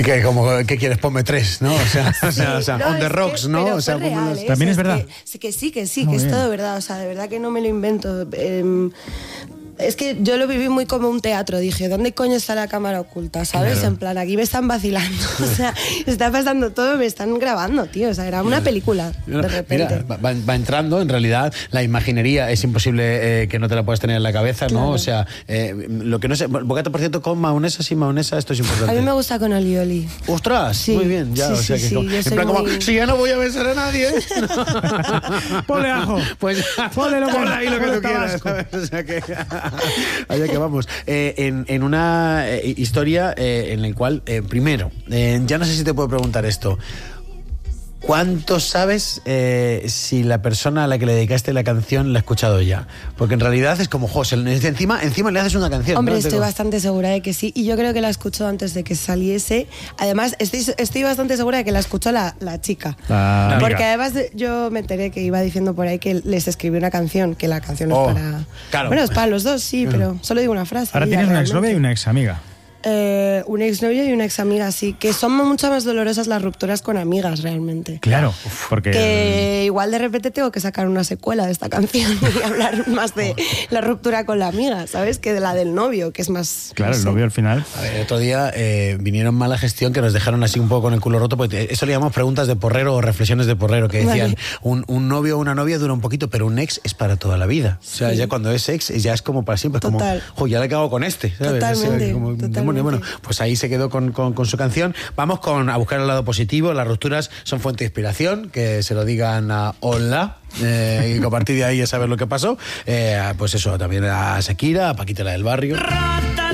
Que como, ¿qué quieres? Ponme 3, ¿no? O sea, no, on the rocks, ¿no? Pero o sea, fue real, ¿eh? También es verdad. Que sí, que Muy es bien. todo verdad. O sea, de verdad que no me lo invento. Es que yo lo viví muy como un teatro. Dije, ¿dónde coño está la cámara oculta? ¿Sabes? Claro. En plan, aquí me están vacilando. O sea, está pasando todo, me están grabando, tío. O sea, era una película, de repente. Mira, va entrando, en realidad, la imaginería es imposible que no te la puedas tener en la cabeza, ¿no? Claro. O sea, lo que no sé, bocata, por cierto, con mahonesa, sin mahonesa, esto es importante. A mí me gusta con olioli. ¡Ostras! Sí, Muy bien, ya, sí, o sea sí, que sí, como, yo en soy plan como, muy- si ya no voy a besar a nadie. Ponle ajo. Pues Ponle lo que- ponle ahí lo que ponle tú quieras, tabasco. ¿sabes? O sea que allá que vamos. En una historia en la cual, primero, ya no sé si te puedo preguntar esto. ¿Cuánto sabes si la persona a la que le dedicaste la canción la ha escuchado ya? Porque en realidad es como, José, encima le haces una canción. Hombre, ¿no? estoy bastante segura de que sí. Y yo creo que la escuchó antes de que saliese. Además, estoy bastante segura de que la escuchó la chica. La amiga. Porque además yo me enteré que iba diciendo por ahí que les escribió una canción, que la canción es para... claro. Bueno, es para los dos, sí, pero solo digo una frase. Ahora y tienes ya una exnovia y realmente. una examiga. Un exnovio y una examiga, sí. Que son mucho más dolorosas las rupturas con amigas, realmente. Claro, porque... Que igual de repente tengo que sacar una secuela de esta canción y hablar más de la ruptura con la amiga, ¿sabes? Que de la del novio, que es más... Claro, no el sé. novio al final. A ver, el otro día vinieron mala gestión que nos dejaron así un poco con el culo roto, porque eso le llamamos preguntas de porrero o reflexiones de porrero, que decían, un novio o una novia dura un poquito, pero un ex es para toda la vida. O sea, ya cuando es ex, ya es como para siempre. Total. Como, jo, ya le acabo con este. ¿sabes? Totalmente, Como, totalmente. demonio. Bueno, pues ahí se quedó con su canción. Vamos a buscar el lado positivo. Las rupturas son fuente de inspiración, que se lo digan a Hola. Y que a partir de ahí ya saber lo que pasó. Pues eso, también a Shakira, a Paquita la del Barrio. Rata